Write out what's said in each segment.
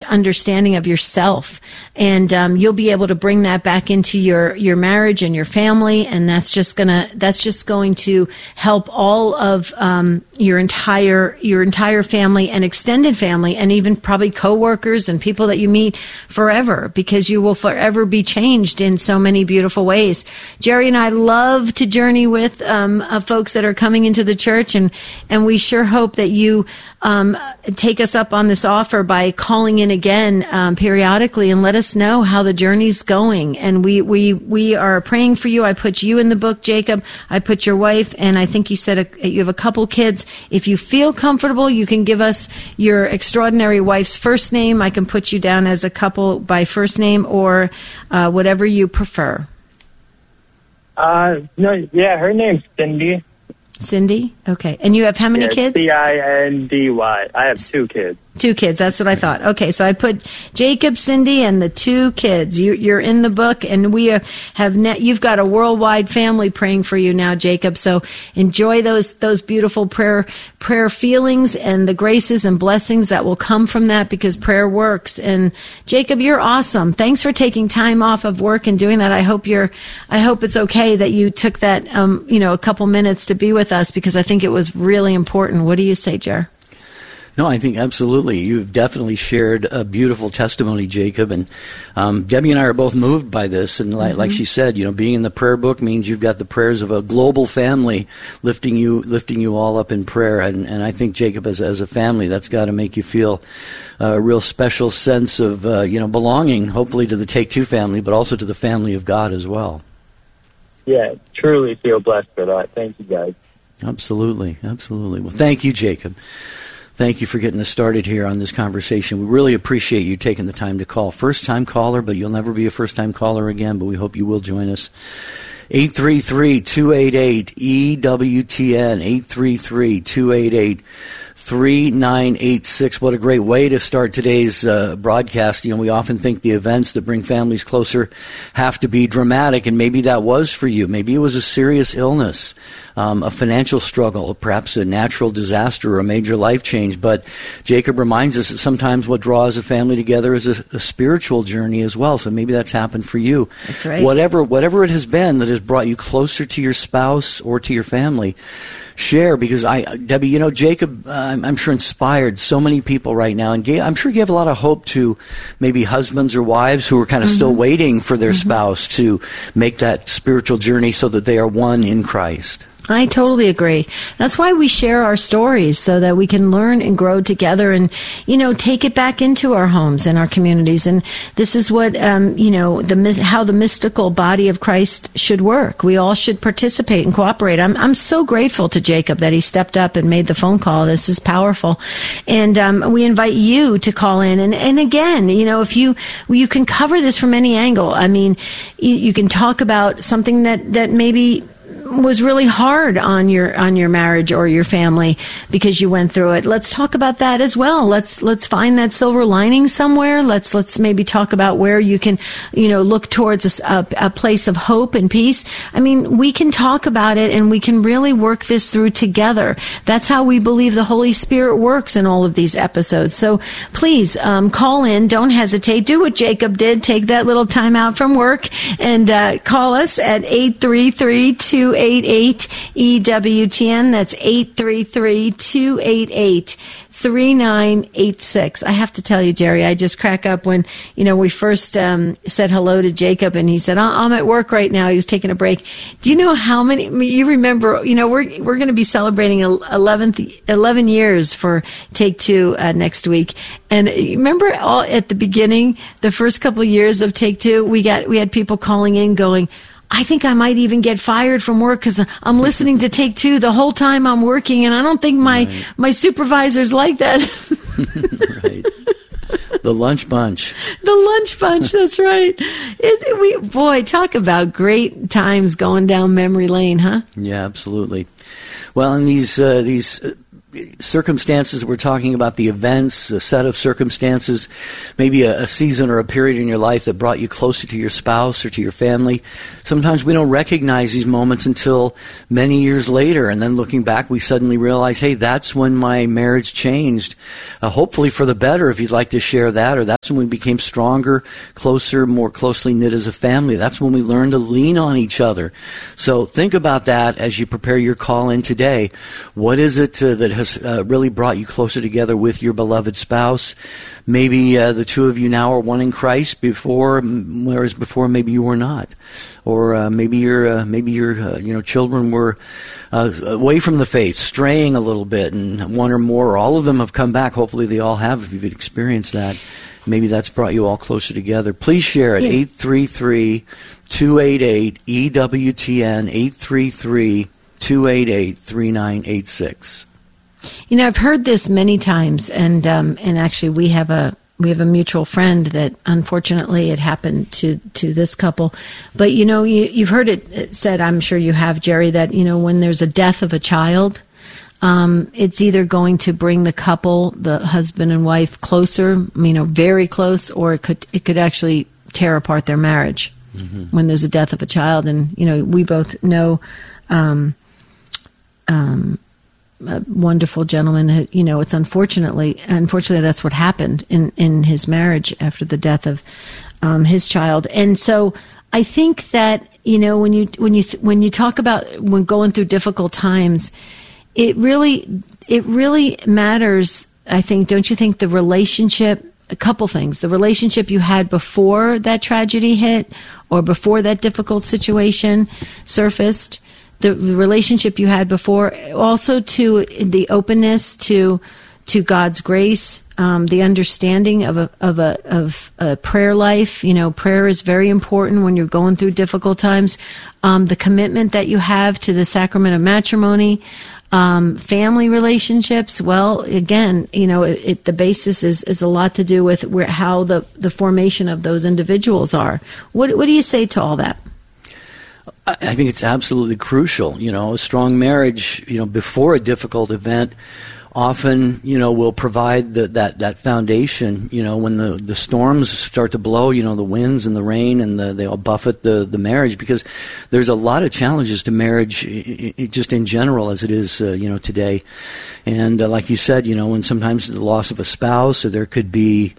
understanding of yourself. And you'll be able to bring that back into your marriage and your family, and that's just going to help all of your entire family and extended family, and even probably coworkers and people that you meet forever, because you will forever be changed in so many beautiful ways. Jerry and I love to journey with folks that are coming into the church, and we sure hope that you take us up on this offer by calling in again periodically and let us know how the journey's going. And we are praying for you. I put you in the book, Jacob. I put your wife, and I think you said you have a couple kids. If you feel comfortable, you can give us your extraordinary wife's first name. I can put you down as a couple by first name, or whatever you prefer. No, yeah, her name's Cindy. Cindy? Okay. And you have how many kids? Cindy. I have 2 kids. 2 kids. That's what I thought. Okay. So I put Jacob, Cindy, and the 2 kids. You're in the book, and we you've got a worldwide family praying for you now, Jacob. So enjoy those beautiful prayer feelings and the graces and blessings that will come from that, because prayer works. And Jacob, you're awesome. Thanks for taking time off of work and doing that. I hope it's okay that you took that, a couple minutes to be with us, because I think it was really important. What do you say, Jer? No, I think absolutely. You've definitely shared a beautiful testimony, Jacob. And Debbie and I are both moved by this. And like she said, being in the prayer book means you've got the prayers of a global family lifting you all up in prayer. And I think, Jacob, as a family, that's got to make you feel a real special sense of, belonging, hopefully to the Take Two family, but also to the family of God as well. Yeah, truly feel blessed for that. Thank you, guys. Absolutely. Well, thank you, Jacob. Thank you for getting us started here on this conversation. We really appreciate you taking the time to call. First-time caller, but you'll never be a first-time caller again, but we hope you will join us. 833-288-EWTN, 833-288-3986. What a great way to start today's broadcast. We often think the events that bring families closer have to be dramatic, and maybe that was for you. Maybe it was a serious illness, a financial struggle, perhaps a natural disaster or a major life change. But Jacob reminds us that sometimes what draws a family together is a spiritual journey as well. So maybe that's happened for you. That's right. Whatever it has been that has brought you closer to your spouse or to your family, share, because Debbie, Jacob, I'm sure inspired so many people right now, and I'm sure gave a lot of hope to maybe husbands or wives who are kind of still waiting for their spouse to make that spiritual journey so that they are one in Christ. I totally agree. That's why we share our stories, so that we can learn and grow together and, take it back into our homes and our communities. And this is what, how the mystical body of Christ should work. We all should participate and cooperate. I'm so grateful to Jacob that he stepped up and made the phone call. This is powerful. And we invite you to call in. And again, if you can cover this from any angle. I mean, you can talk about something that maybe was really hard on your marriage or your family because you went through it. Let's talk about that as well. Let's find that silver lining somewhere. Let's maybe talk about where you can, look towards a place of hope and peace. I mean, we can talk about it, and we can really work this through together. That's how we believe the Holy Spirit works in all of these episodes. So please, call in. Don't hesitate. Do what Jacob did. Take that little time out from work and call us at 833-288-EWTN. That's 833-288-3986. I have to tell you, Jerry, I just crack up when, we first said hello to Jacob, and he said, I'm at work right now. He was taking a break. Do you know how many, you remember, we're going to be celebrating 11 years for Take Two next week. And remember all at the beginning, the first couple of years of Take Two, we had people calling in going, I think I might even get fired from work because I'm listening to Take Two the whole time I'm working, and I don't think my supervisors like that. Right. The lunch bunch. The lunch bunch, that's right. Talk about great times going down memory lane, huh? Yeah, absolutely. Well, in these circumstances we're talking about, the events, a set of circumstances, maybe a season or a period in your life that brought you closer to your spouse or to your family. Sometimes we don't recognize these moments until many years later, and then looking back we suddenly realize, hey, that's when my marriage changed, hopefully for the better, if you'd like to share that, or that's when we became stronger, closer, more closely knit as a family. That's when we learned to lean on each other. So think about that as you prepare your call in today. What is it that has really brought you closer together with your beloved spouse? Maybe the two of you now are one in Christ, whereas before maybe you were not, or maybe your children were away from the faith, straying a little bit, and one or more, or all of them have come back. Hopefully, they all have. If you've experienced that, maybe that's brought you all closer together. Please share it. 833-288-EWTN. 833-288-3986. I've heard this many times, and actually we have a mutual friend that unfortunately it happened to this couple. But you've heard it said, I'm sure you have, Jerry, that when there's a death of a child, it's either going to bring the couple, the husband and wife, closer, very close, or it could actually tear apart their marriage when there's a death of a child. And we both know a wonderful gentleman. It's unfortunately that's what happened in his marriage after the death of his child. And so I think that when you talk about when going through difficult times, it really matters. I think, don't you think, the relationship? A couple things: the relationship you had before that tragedy hit, or before that difficult situation surfaced. The relationship you had before, also to the openness to God's grace, the understanding of a prayer life. Prayer is very important when you're going through difficult times. The commitment that you have to the sacrament of matrimony, family relationships. Well, again, the basis is a lot to do with how the formation of those individuals are. What do you say to all that? I think it's absolutely crucial. A strong marriage, before a difficult event, often, will provide that foundation. When the storms start to blow, the winds and the rain, and they all buffet the marriage, because there's a lot of challenges to marriage, just in general, as it is, today. And like you said, when sometimes the loss of a spouse, or there could be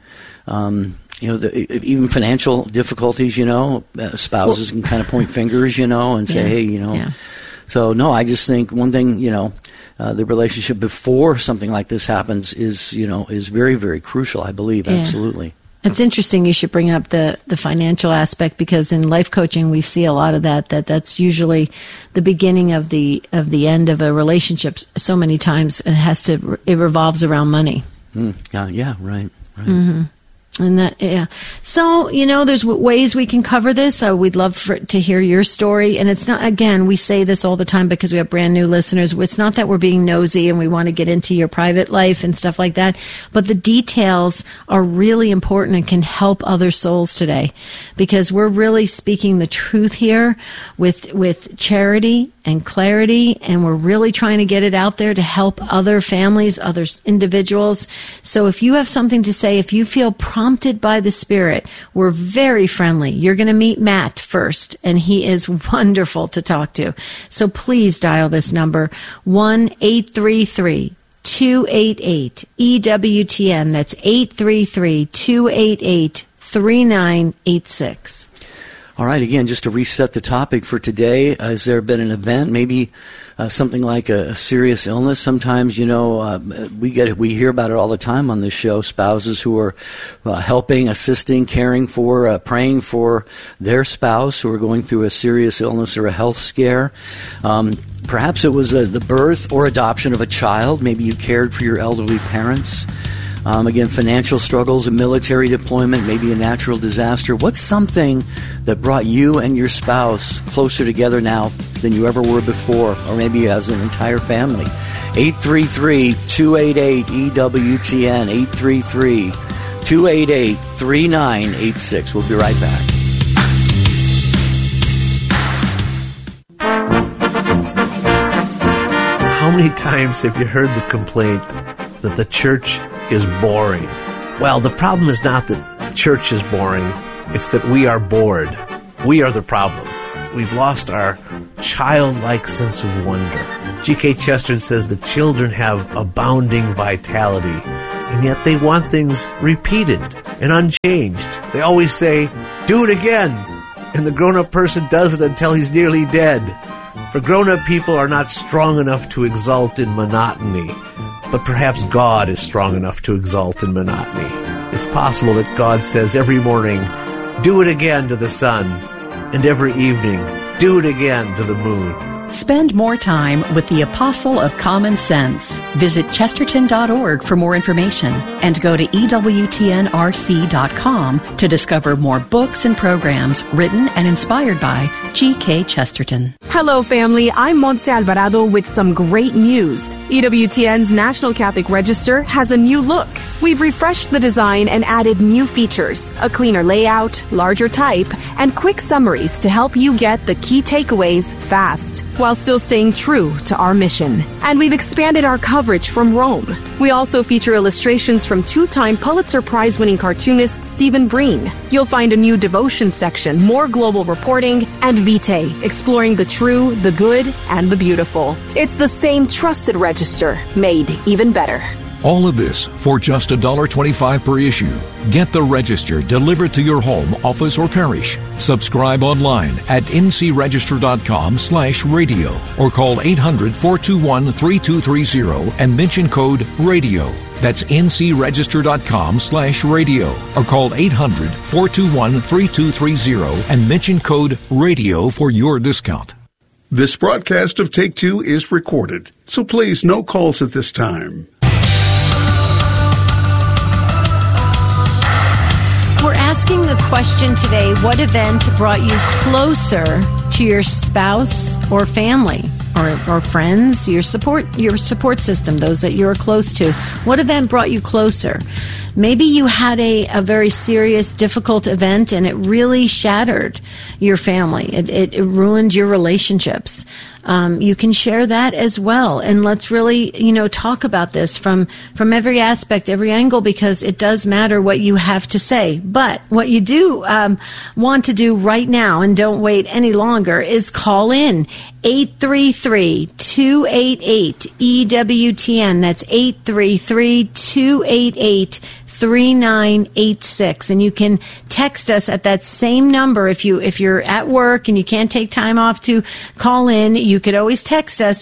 even financial difficulties, spouses can kind of point fingers, and say, hey, Yeah. So, no, I just think one thing, the relationship before something like this happens is very, very crucial, I believe, absolutely. It's interesting you should bring up the financial aspect, because in life coaching we see a lot of that's usually the beginning of the end of a relationship so many times, and it revolves around money. Yeah, right. Mm-hmm. And so, there's ways we can cover this. We'd love to hear your story. And it's not, again, we say this all the time because we have brand new listeners. It's not that we're being nosy and we want to get into your private life and stuff like that, but the details are really important and can help other souls today, because we're really speaking the truth here with charity and clarity, and we're really trying to get it out there to help other families, other individuals. So if you have something to say, if you feel prompted by the Spirit, we're very friendly. You're going to meet Matt first, and he is wonderful to talk to. So please dial this number, 1-833-288-EWTN. That's 833-288-3986. All right, again, just to reset the topic for today, has there been an event, maybe something like a serious illness? Sometimes, we hear about it all the time on this show, spouses who are helping, assisting, caring for, praying for their spouse who are going through a serious illness or a health scare. Perhaps it was the birth or adoption of a child. Maybe you cared for your elderly parents. Again, financial struggles, a military deployment, maybe a natural disaster. What's something that brought you and your spouse closer together now than you ever were before, or maybe as an entire family? 833-288-EWTN, 833-288-3986. We'll be right back. How many times have you heard the complaint that the church is boring? Well, the problem is not that church is boring. It's that we are bored. We are the problem. We've lost our childlike sense of wonder. G.K. Chesterton says that children have abounding vitality. and yet they want things repeated and unchanged. They always say, do it again, and the grown-up person does it until he's nearly dead. For grown-up people are not strong enough to exult in monotony, but perhaps God is strong enough to exult in monotony. It's possible that God says every morning, do it again to the sun, and every evening, do it again to the moon. Spend more time with the Apostle of Common Sense. Visit Chesterton.org for more information and go to EWTNRC.com to discover more books and programs written and inspired by G.K. Chesterton. Hello, family. I'm Montse Alvarado with some great news. EWTN's National Catholic Register has a new look. We've refreshed the design and added new features, a cleaner layout, larger type, and quick summaries to help you get the key takeaways fast, while still staying true to our mission. And we've expanded our coverage from Rome. We also feature illustrations from two-time Pulitzer Prize-winning cartoonist Stephen Breen. You'll find a new devotion section, more global reporting, and Vitae, exploring the true, the good, and the beautiful. It's the same trusted register, made even better. All of this for just $1.25 per issue. Get the Register delivered to your home, office, or parish. Subscribe online at ncregister.com/radio or call 800-421-3230 and mention code RADIO. That's ncregister.com/radio or call 800-421-3230 and mention code RADIO for your discount. This broadcast of Take Two is recorded, so please no calls at this time. We're asking the question today, what event brought you closer to your spouse or family or friends, your support system, those that you're close to? What event brought you closer? Maybe you had a very serious, difficult event and it really shattered your family. It ruined your relationships. You can share that as well. And let's really, talk about this from every aspect, every angle, because it does matter what you have to say. But what you do want to do right now, and don't wait any longer, is call in 833-288-EWTN. That's 833-288-3986, and you can text us at that same number. If you're at work and you can't take time off to call in, you could always text us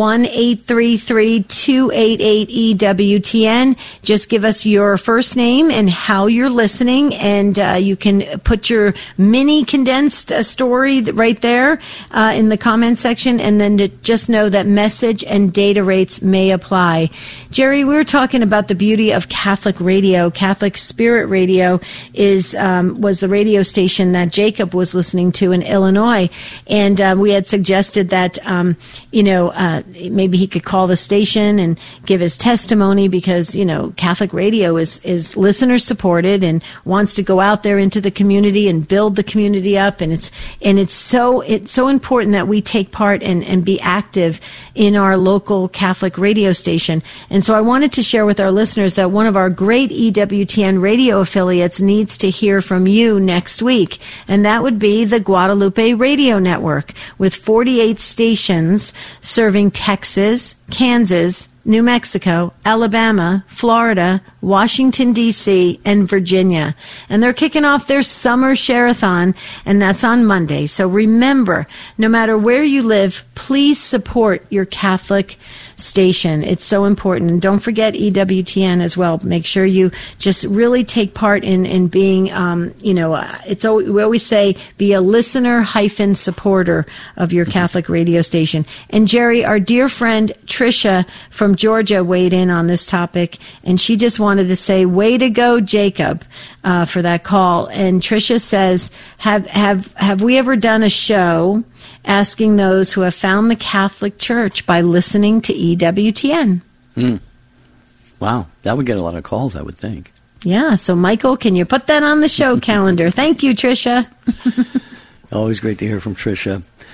1-833-288-EWTN. Just give us your first name and how you're listening, and you can put your mini condensed story right there in the comment section, and then to just know that message and data rates may apply. Jerry, we were talking about the beauty of Catholic radio. Catholic Spirit Radio was the radio station that Jacob was listening to in Illinois, and we had suggested that maybe he could call the station and give his testimony, because Catholic radio is listener supported and wants to go out there into the community and build the community up, and it's so important that we take part and be active in our local Catholic radio station. And so I wanted to share with our listeners that one of our great EWTN radio affiliates needs to hear from you next week, and that would be the Guadalupe Radio Network, with 48 stations serving Texas, Kansas, New Mexico, Alabama, Florida, Washington, D.C., and Virginia. And they're kicking off their summer share-a-thon, and that's on Monday. So remember, no matter where you live, please support your Catholic station. It's so important. And don't forget EWTN as well. Make sure you just really take part in being, we always say, be a listener-supporter of your Catholic radio station. And Jerry, our dear friend Tricia from Georgia weighed in on this topic, and she just wanted to say, way to go, Jacob, for that call. And Tricia says, have we ever done a show asking those who have found the Catholic Church by listening to EWTN? Wow, that would get a lot of calls, I would think. Yeah, so Michael, can you put that on the show calendar? Thank you, Tricia. Always great to hear from Tricia.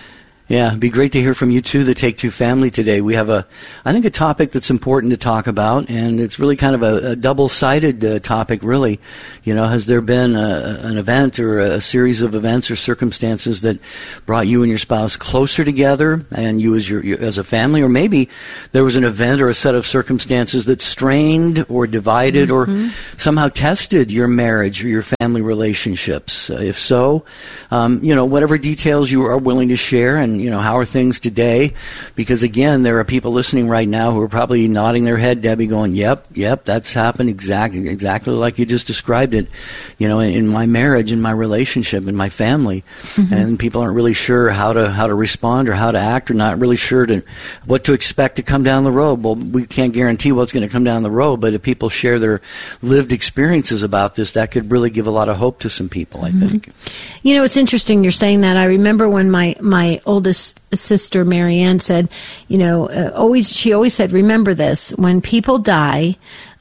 Yeah, it'd be great to hear from you too, the Take Two family today. We have I think a topic that's important to talk about, and it's really kind of a double-sided topic, really. Has there been an event or a series of events or circumstances that brought you and your spouse closer together, and you as a family, or maybe there was an event or a set of circumstances that strained or divided or somehow tested your marriage or your family relationships? If so, whatever details you are willing to share, and how are things today? Because again, there are people listening right now who are probably nodding their head, Debbie, going, "Yep, that's happened exactly like you just described it." In my marriage, in my relationship, in my family, and people aren't really sure how to respond or how to act, or not really sure what to expect to come down the road. Well, we can't guarantee what's going to come down the road, but if people share their lived experiences about this, that could really give a lot of hope to some people, I think. It's interesting you're saying that. I remember when my oldest sister, Marianne, said, she always said, remember this, when people die,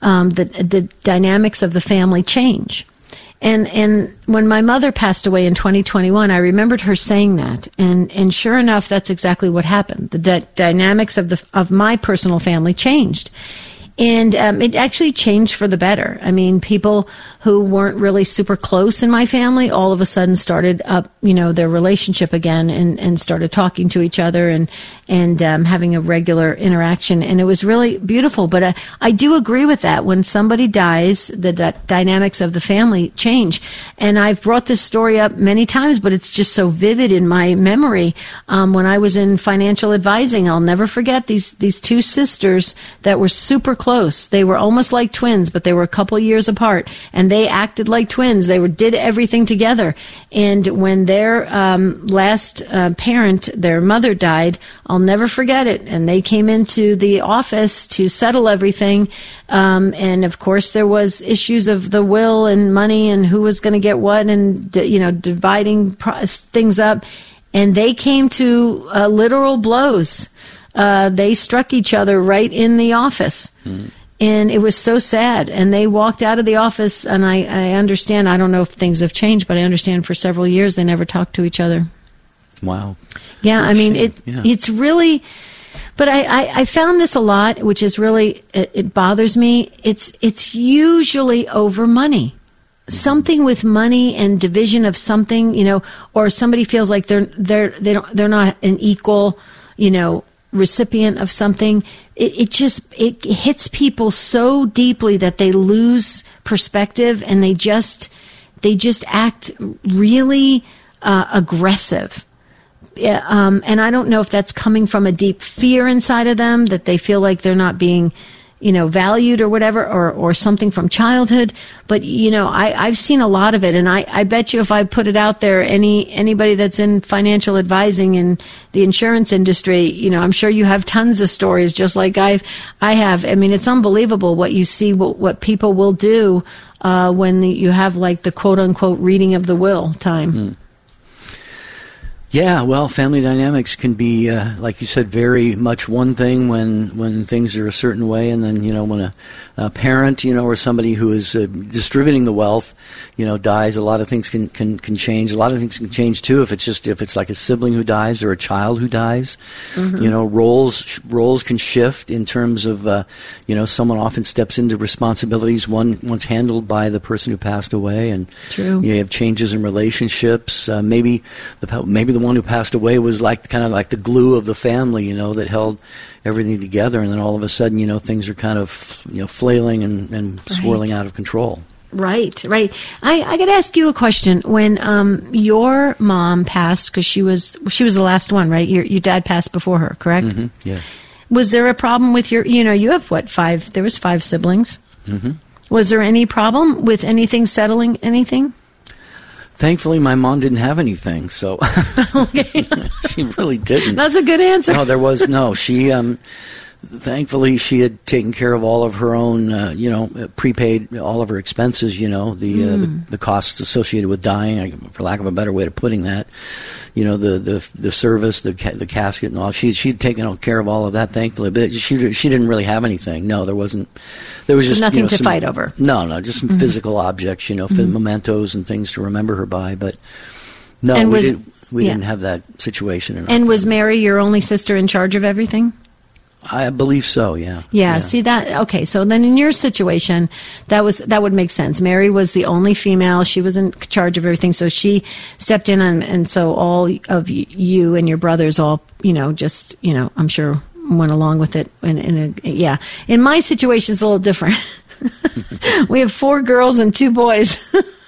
the dynamics of the family change. And when my mother passed away in 2021, I remembered her saying that. And sure enough, that's exactly what happened. The dynamics of my personal family changed. And it actually changed for the better. I mean, people who weren't really super close in my family all of a sudden started up, their relationship again and started talking to each other and having a regular interaction. And it was really beautiful. But I do agree with that. When somebody dies, the dynamics of the family change. And I've brought this story up many times, but it's just so vivid in my memory. When I was in financial advising, I'll never forget these two sisters that were super close. They were almost like twins, but they were a couple years apart, and they acted like twins. They did everything together. And when their last parent, their mother, died, I'll never forget it. And they came into the office to settle everything. And of course, there was issues of the will and money and who was going to get what, and dividing things up. And they came to literal blows. They struck each other right in the office. And it was so sad. And they walked out of the office, and I understand, I don't know if things have changed, but I understand for several years they never talked to each other. Wow. Yeah, I mean, it's really, but I found this a lot, which is really, it bothers me. It's usually over money. Something with money and division of something, or somebody feels like they're not an equal, recipient of something. It hits people so deeply that they lose perspective, and they just act really aggressive. And I don't know if that's coming from a deep fear inside of them, that they feel like they're not being valued or whatever, or something from childhood. But, I've seen a lot of it. And I bet you if I put it out there, anybody that's in financial advising in the insurance industry, I'm sure you have tons of stories just like I have. I mean, it's unbelievable what you see, what people will do when you have like the quote unquote reading of the will time. Yeah, well, family dynamics can be, like you said, very much one thing when things are a certain way, and then when a parent, or somebody who is distributing the wealth, dies, a lot of things can change. A lot of things can change too if it's like a sibling who dies or a child who dies. Roles can shift in terms of someone often steps into responsibilities once handled by the person who passed away, and you have changes in relationships. Maybe the one who passed away was kind of like the glue of the family, that held everything together, and then all of a sudden, things are kind of, flailing and swirling out of control. Right. I got to ask you a question. When your mom passed, because she was the last one, right? Your dad passed before her, correct? Mm-hmm. Yeah. Was there a problem with you have five? There was 5 siblings. Mm-hmm. Was there any problem with anything settling anything? Thankfully, my mom didn't have anything, so she really didn't. That's a good answer. No, there was no. She, thankfully, she had taken care of all of her own, prepaid all of her expenses. The costs associated with dying, for lack of a better way of putting that. The service, the casket, and all. She'd taken care of all of that, thankfully. But she didn't really have anything. No, there wasn't. There was just nothing to fight over. No, just some physical objects, mementos and things to remember her by. But no, and we We didn't have that situation. And was Mary your only sister in charge of everything? I believe so, yeah. Yeah, see that? Okay, so then in your situation, that would make sense. Mary was the only female. She was in charge of everything, so she stepped in, and so all of you and your brothers all, just, I'm sure went along with it. Yeah. In my situation, it's a little different. We have 4 girls and 2 boys.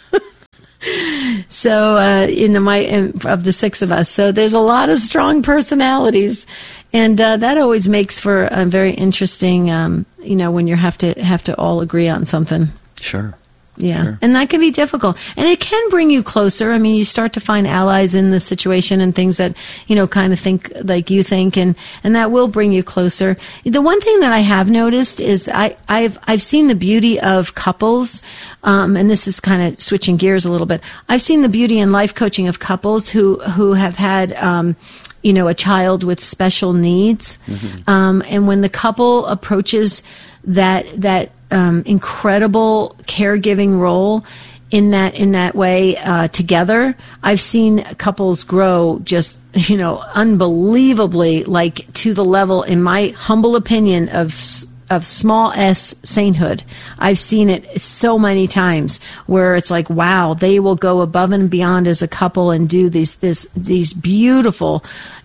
So of the 6 of us, so there's a lot of strong personalities, and that always makes for a very interesting, when you have to all agree on something. Sure. Yeah, sure. And that can be difficult, and it can bring you closer. I mean, you start to find allies in the situation and things that kind of think like you think, and that will bring you closer. The one thing that I have noticed is I've seen the beauty of couples, and this is kind of switching gears a little bit. I've seen the beauty in life coaching of couples who have had a child with special needs, and when the couple approaches that incredible caregiving role in that way together, I've seen couples grow just unbelievably, like to the level, in my humble opinion, of small s sainthood. I've seen it so many times where it's like, wow, they will go above and beyond as a couple and do these beautiful,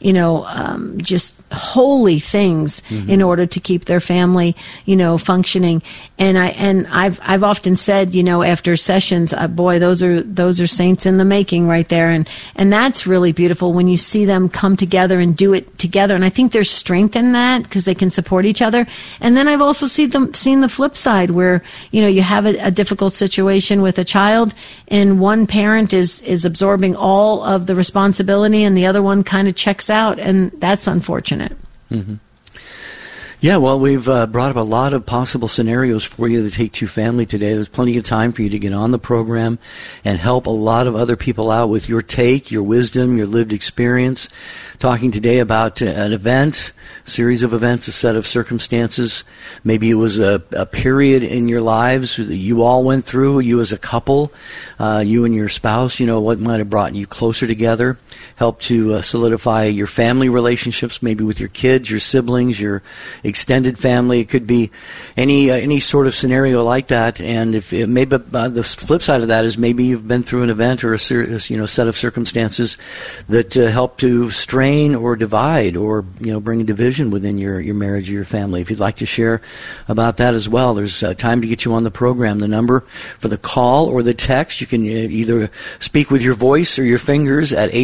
just holy things in order to keep their family, functioning. And I've often said, after sessions, boy, those are saints in the making right there. And that's really beautiful when you see them come together and do it together. And I think there's strength in that because they can support each other. And then I've also seen the flip side where, you have a difficult situation with a child and one parent is absorbing all of the responsibility and the other one kind of checks out, and that's unfortunate. Mm-hmm. Yeah, well, we've brought up a lot of possible scenarios for you, the Take Two family today. There's plenty of time for you to get on the program and help a lot of other people out with your take, your wisdom, your lived experience. Talking today about an event, series of events, a set of circumstances. Maybe it was a period in your lives that you all went through, you as a couple, you and your spouse, what might have brought you closer together, helped to solidify your family relationships, maybe with your kids, your siblings, your extended family. It could be any sort of scenario like that. And if maybe the flip side of that is maybe you've been through an event or a serious, set of circumstances that help to strain or divide or bring a division within your marriage or your family. If you'd like to share about that as well, there's time to get you on the program. The number for the call or the text, you can either speak with your voice or your fingers at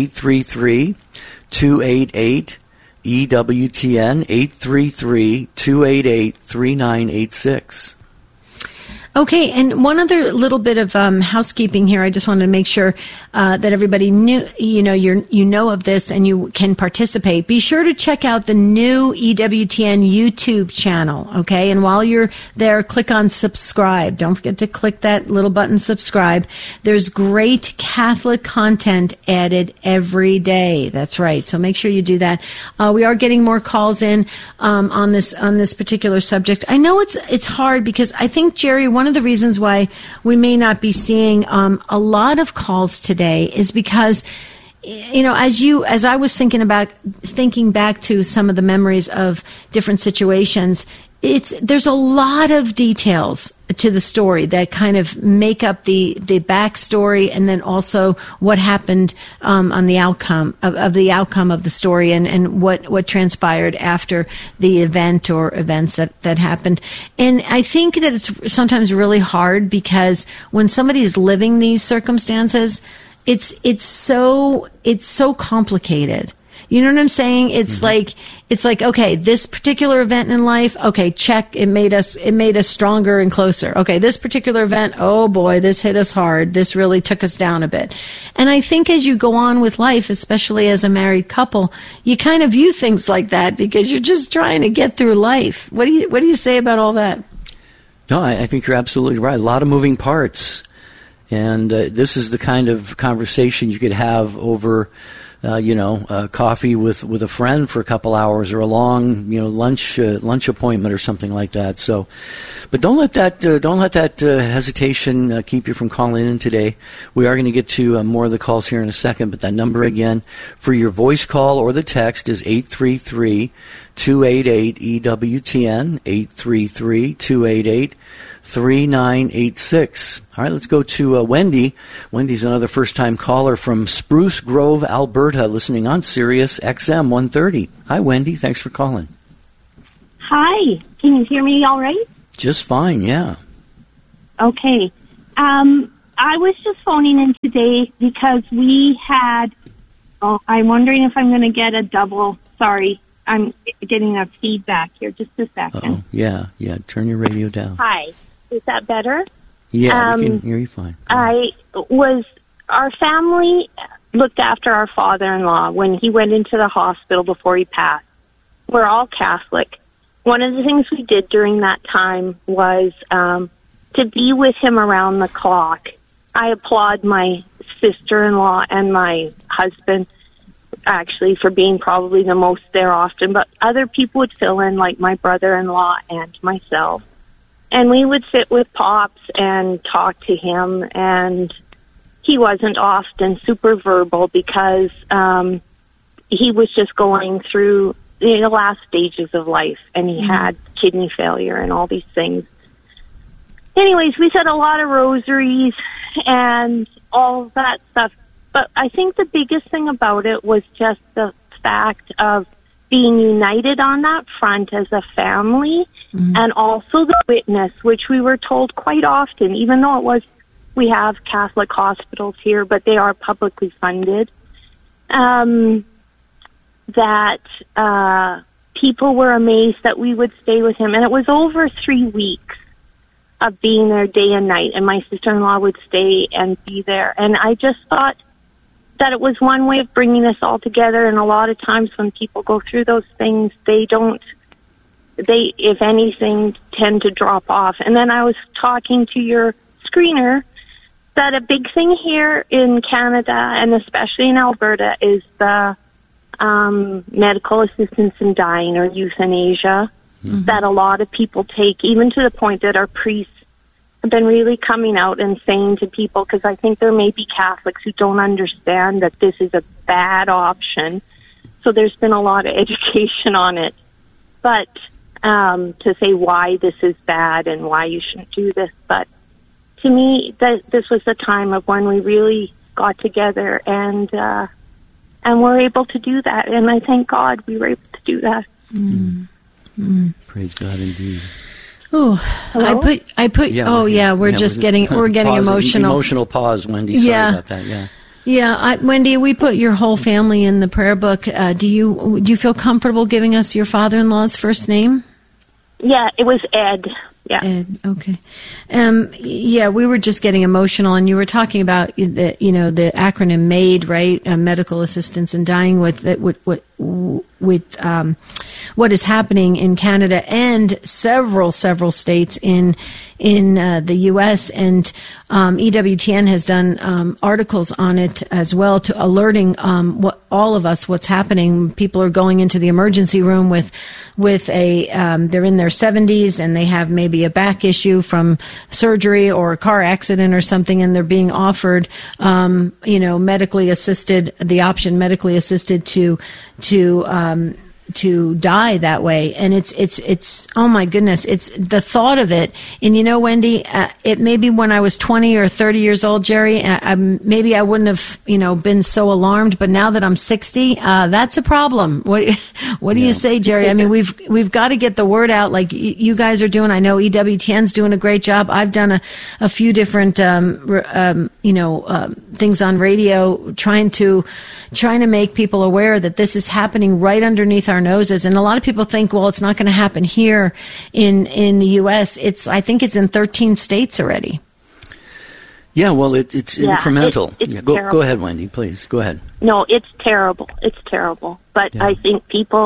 833-288 EWTN, 833-288-3986. Okay, and one other little bit of housekeeping here. I just wanted to make sure that everybody knew, you know of this and you can participate. Be sure to check out the new EWTN YouTube channel, okay? And while you're there, click on subscribe. Don't forget to click that little button, subscribe. There's great Catholic content added every day. That's right. So make sure you do that. We are getting more calls in on this particular subject. I know it's hard because I think, Jerry, one of the reasons why we may not be seeing a lot of calls today is because, as I was thinking back to some of the memories of different situations, there's a lot of details to the story that kind of make up the backstory, and then also what happened on the outcome of the story, and what transpired after the event or events that happened. And I think that it's sometimes really hard because when somebody is living these circumstances, it's so complicated. You know what I'm saying? It's like, okay, this particular event in life, okay, check, it made us stronger and closer. Okay, this particular event, oh boy, this hit us hard. This really took us down a bit. And I think as you go on with life, especially as a married couple, you kind of view things like that because you're just trying to get through life. What do you say about all that? No, I think you're absolutely right. A lot of moving parts. And this is the kind of conversation you could have over coffee with a friend for a couple hours, or a long, lunch appointment or something like that. So, but don't let that hesitation keep you from calling in today. We are going to get to more of the calls here in a second, but that number again for your voice call or the text is 833-288-EWTN, 833-288-3986. All right, let's go to Wendy. Wendy's another first-time caller from Spruce Grove, Alberta, listening on Sirius XM 130. Hi, Wendy. Thanks for calling. Hi. Can you hear me all right? Just fine, yeah. Okay. I was just phoning in today because we had... I'm wondering if I'm going to get a double... Sorry, I'm getting a feedback here. Just a second. Oh, yeah. Turn your radio down. Hi. Is that better? Yeah, we can hear you fine. Our family looked after our father-in-law when he went into the hospital before he passed. We're all Catholic. One of the things we did during that time was to be with him around the clock. I applaud my sister-in-law and my husband, actually, for being probably the most there often, but other people would fill in, like my brother-in-law and myself. And we would sit with Pops and talk to him, and he wasn't often super verbal because he was just going through the last stages of life, and he had kidney failure and all these things. Anyways, we said a lot of rosaries and all of that stuff. But I think the biggest thing about it was just the fact of being united on that front as a family, and also the witness, which we were told quite often, even though we have Catholic hospitals here, but they are publicly funded, that people were amazed that we would stay with him. And it was over 3 weeks of being there day and night, and my sister-in-law would stay and be there. And I just thought that it was one way of bringing us all together, and a lot of times when people go through those things, they, if anything, tend to drop off. And then I was talking to your screener that a big thing here in Canada, and especially in Alberta, is the medical assistance in dying, or euthanasia, that a lot of people take, even to the point that our priests have been really coming out and saying to people, because I think there may be Catholics who don't understand that this is a bad option. So there's been a lot of education on it. But to say why this is bad and why you shouldn't do this. But to me, this was the time of when we really got together and were able to do that. And I thank God we were able to do that. Praise God, indeed. Oh, hello? I put. Yeah, we're getting emotional. Emotional pause, Wendy. Sorry about that. Yeah. Yeah, Wendy, we put your whole family in the prayer book. Do you feel comfortable giving us your father-in-law's first name? Yeah, it was Ed. Yeah. Ed, okay. We were just getting emotional, and you were talking about the acronym MAID, right? Medical assistance in dying, with what is happening in Canada and several states in the U.S. and EWTN has done articles on it as well, to alerting all of us what's happening. People are going into the emergency room with a they're in their 70s and they have maybe a back issue from surgery or a car accident or something, and they're being offered medically assisted to die that way. And it's oh my goodness, it's the thought of it. And Wendy, it maybe when I was 20 or 30 years old, Jerry, maybe I wouldn't have been so alarmed, but now that I'm 60, that's a problem. What do you say, Jerry? I mean, we've got to get the word out like you guys are doing. I know EWTN's doing a great job. I've done a few different things on radio, trying to make people aware that this is happening right underneath our noses. And a lot of people think, well, it's not going to happen here in the U.S. I think it's in 13 states already. Yeah, well, it's incremental. It's go ahead, Wendy, please. Go ahead. No, it's terrible. It's terrible. But yeah. I think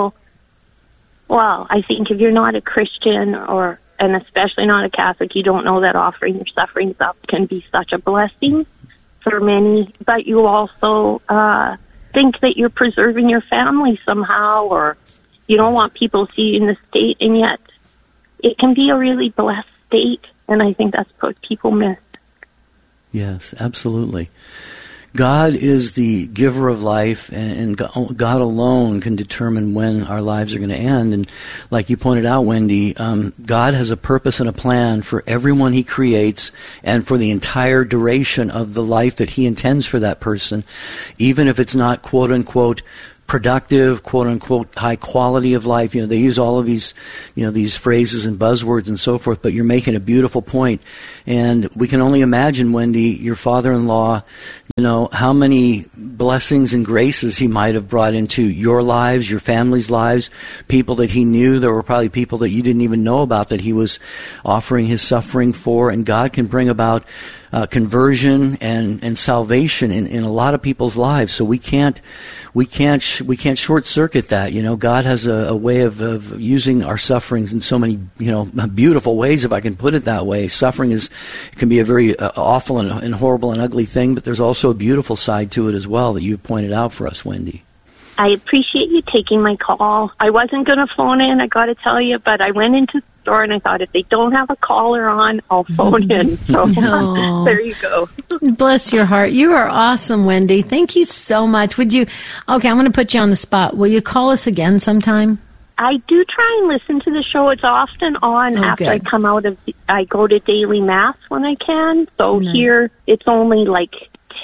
I think if you're not a Christian and especially not a Catholic, you don't know that offering your sufferings up can be such a blessing for many. But you also think that you're preserving your family somehow, or you don't want people to see you in the state, and yet it can be a really blessed state, and I think that's what people miss. Yes, absolutely. God is the giver of life, and God alone can determine when our lives are going to end. And like you pointed out, Wendy, God has a purpose and a plan for everyone He creates and for the entire duration of the life that He intends for that person, even if it's not quote-unquote productive, quote-unquote high quality of life. They use all of these, these phrases and buzzwords and so forth, but you're making a beautiful point. And we can only imagine, Wendy, your father-in-law, how many blessings and graces he might have brought into your lives, your family's lives, people that he knew. There were probably people that you didn't even know about that he was offering his suffering for, and God can bring about conversion and salvation in a lot of people's lives. So we can't short circuit that. God has a way of using our sufferings in so many beautiful ways, if I can put it that way. Suffering can be a very awful and horrible and ugly thing, but there's also a beautiful side to it as well that you've pointed out for us, Wendy. I appreciate you taking my call. I wasn't going to phone in, I got to tell you, but I went into the store and I thought, if they don't have a caller on, I'll phone in. So there you go. Bless your heart. You are awesome, Wendy. Thank you so much. Okay, I'm going to put you on the spot. Will you call us again sometime? I do try and listen to the show. It's often on after I come out of, I go to daily mass when I can. So here it's only like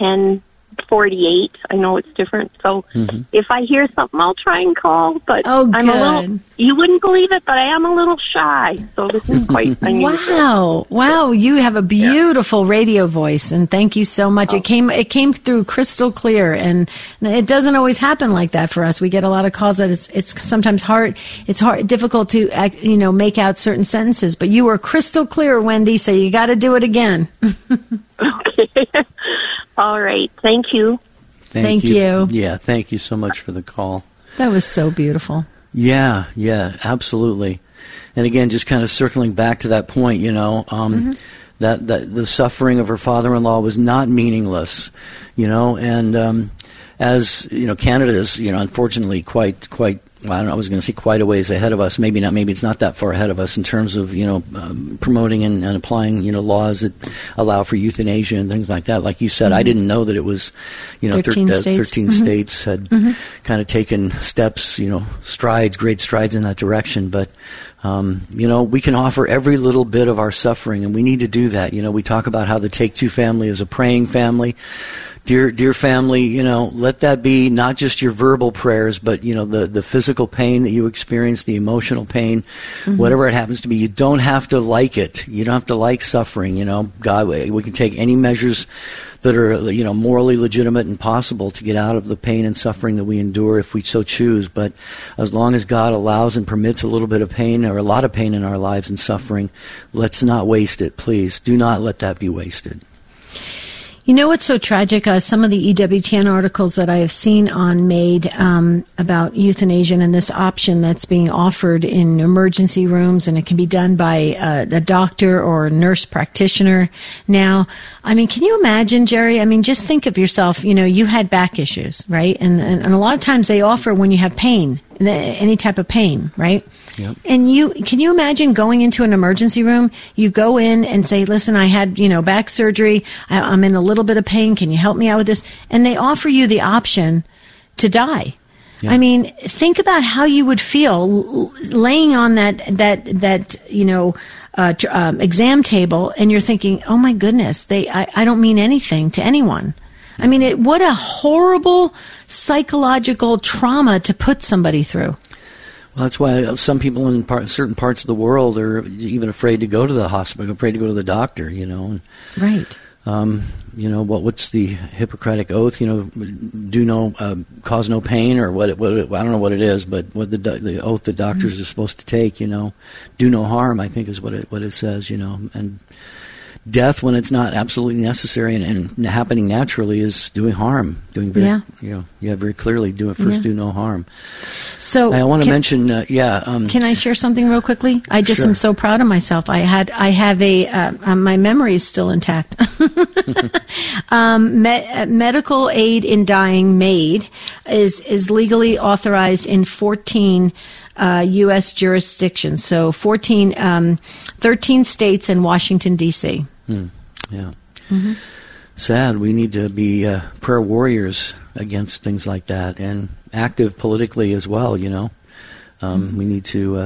10:48. I know it's different. So if I hear something, I'll try and call. But I'm a little, you wouldn't believe it, but I am a little shy. So this is quite unusual. Wow. You have a beautiful radio voice, and thank you so much. It came through crystal clear, and it doesn't always happen like that for us. We get a lot of calls that it's sometimes hard. It's difficult to make out certain sentences, but you were crystal clear, Wendy, so you got to do it again. Okay. All right. Thank you. Thank you. Yeah, thank you so much for the call. That was so beautiful. Yeah, absolutely. And again, just kind of circling back to that point, that the suffering of her father-in-law was not meaningless, and as Canada is, unfortunately quite. Well, I was going to say quite a ways ahead of us. Maybe not. Maybe it's not that far ahead of us in terms of promoting and applying laws that allow for euthanasia and things like that. Like you said, I didn't know that it was 13 states had kind of taken steps, great strides in that direction. But we can offer every little bit of our suffering, and we need to do that. We talk about how the Take Two family is a praying family. Dear family, let that be not just your verbal prayers, but, the physical pain that you experience, the emotional pain, whatever it happens to be. You don't have to like it. You don't have to like suffering. God, we can take any measures that are, morally legitimate and possible to get out of the pain and suffering that we endure if we so choose. But as long as God allows and permits a little bit of pain or a lot of pain in our lives and suffering, let's not waste it, please. Do not let that be wasted. You know what's so tragic? Some of the EWTN articles that I have seen on Made about euthanasia and this option that's being offered in emergency rooms, and it can be done by a doctor or a nurse practitioner now. I mean, can you imagine, Jerry? I mean, just think of yourself. You had back issues, right? And a lot of times they offer when you have pain, any type of pain, right? Yep. And can you imagine going into an emergency room? You go in and say, listen, I had, back surgery. I'm in a little bit of pain. Can you help me out with this? And they offer you the option to die. Yeah. I mean, think about how you would feel laying on that exam table, and you're thinking, oh my goodness, I don't mean anything to anyone. I mean, what a horrible psychological trauma to put somebody through. Well, that's why some people in certain parts of the world are even afraid to go to the hospital, afraid to go to the doctor, Right. What's the Hippocratic Oath? Cause no pain, or what? I don't know what it is, but what the oath that doctors are supposed to take. Do no harm, I think is what it says. And death when it's not absolutely necessary and happening naturally is doing harm, very clearly do no harm. So I want to mention, can I share something real quickly? I just am so proud of myself. I have my memory is still intact. Medical aid in dying, MAID, is legally authorized in 14 U.S. jurisdictions. So 13 states and Washington, D.C. Yeah. Mm-hmm. Sad. We need to be prayer warriors against things like that, and active politically as well. We need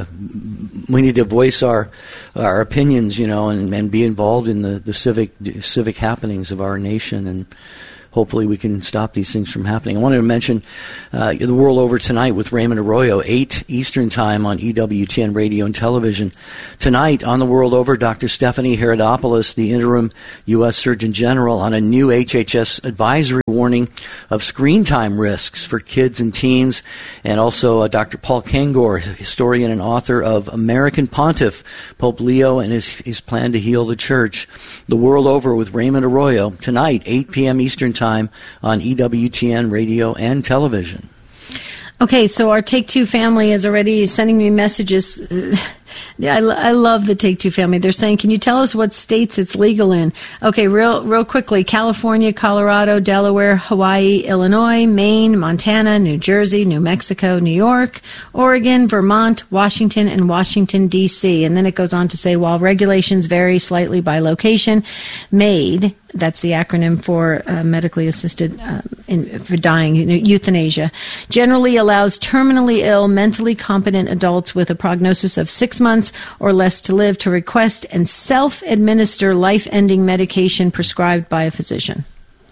to voice our opinions, and be involved in the civic happenings of our nation, and hopefully we can stop these things from happening. I wanted to mention The World Over tonight with Raymond Arroyo, 8 Eastern Time on EWTN Radio and Television. Tonight on The World Over, Dr. Stephanie Herodopoulos, the interim U.S. Surgeon General, on a new HHS advisory warning of screen time risks for kids and teens, and also Dr. Paul Kangor, historian and author of American Pontiff, Pope Leo and his plan to heal the church. The World Over with Raymond Arroyo, tonight, 8 p.m. Eastern Time on EWTN Radio and Television. Okay, so our Take Two family is already sending me messages. I love the Take Two family. They're saying, can you tell us what states it's legal in? Okay, real quickly. California, Colorado, Delaware, Hawaii, Illinois, Maine, Montana, New Jersey, New Mexico, New York, Oregon, Vermont, Washington, and Washington, D.C. And then it goes on to say, while regulations vary slightly by location, MAID, that's the acronym for medically assisted for dying, euthanasia, generally allows terminally ill, mentally competent adults with a prognosis of 6 months or less to live to request and self-administer life-ending medication prescribed by a physician.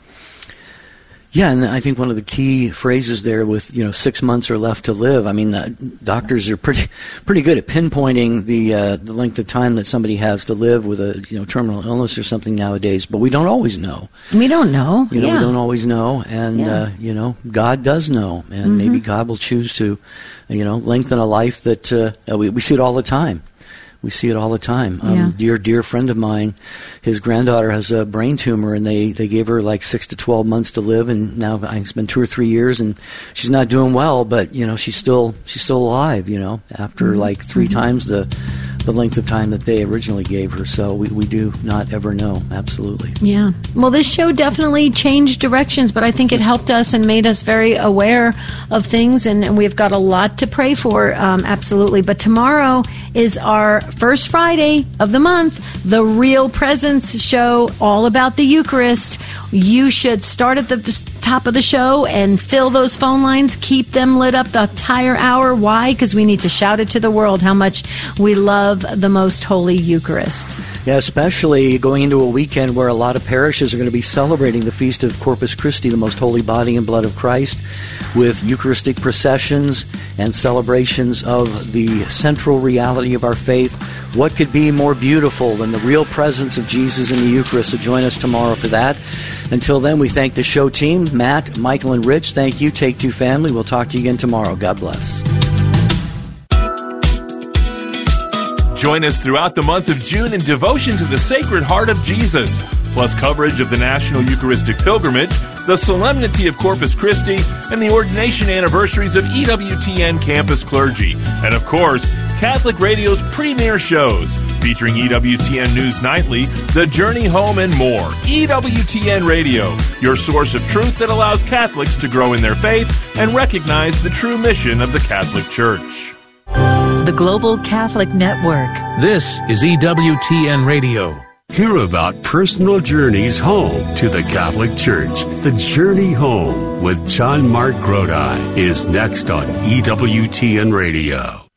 Yeah, and I think one of the key phrases there with 6 months or left to live. I mean, doctors are pretty good at pinpointing the length of time that somebody has to live with a terminal illness or something nowadays. But we don't always know. We don't know. We don't always know, and God does know, and maybe God will choose to lengthen a life that we see it all the time. We see it all the time. Dear friend of mine, his granddaughter has a brain tumor, and they gave her like 6 to 12 months to live, and now it's been 2 or 3 years, and she's not doing well, but she's still alive. After like 3 times the length of time that they originally gave her. So we do not ever know. Absolutely. Yeah. Well, this show definitely changed directions, but I think it helped us and made us very aware of things, and we've got a lot to pray for. Absolutely. But tomorrow is our first Friday of the month, the Real Presence show, all about the Eucharist. You should start at the top of the show and fill those phone lines, keep them lit up the entire hour. Why? Because we need to shout it to the world how much we love the most holy Eucharist. Yeah, especially going into a weekend where a lot of parishes are going to be celebrating the Feast of Corpus Christi, the most holy body and blood of Christ, with Eucharistic processions and celebrations of the central reality of our faith. What could be more beautiful than the real presence of Jesus in the Eucharist? So join us tomorrow for that. Until then, we thank the show team, Matt, Michael, and Rich. Thank you, Take Two family. We'll talk to you again tomorrow. God bless. Join us throughout the month of June in devotion to the Sacred Heart of Jesus, plus coverage of the National Eucharistic Pilgrimage, the Solemnity of Corpus Christi, and the ordination anniversaries of EWTN campus clergy. And of course, Catholic Radio's premier shows, featuring EWTN News Nightly, The Journey Home, and more. EWTN Radio, your source of truth that allows Catholics to grow in their faith and recognize the true mission of the Catholic Church. The Global Catholic Network. This is EWTN Radio. Hear about personal journeys home to the Catholic Church. The Journey Home with John Mark Grodi is next on EWTN Radio.